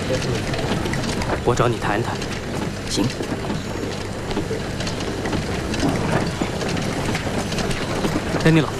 我找你谈谈。 行。 丹尼老夫